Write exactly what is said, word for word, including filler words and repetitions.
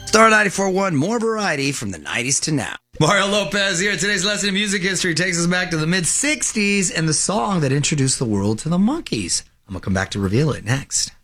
Star ninety-four point one, more variety from the nineties to now. Mario Lopez here. Today's lesson in music history takes us back to the mid-sixties and the song that introduced the world to the Monkees. I'm going to come back to reveal it next.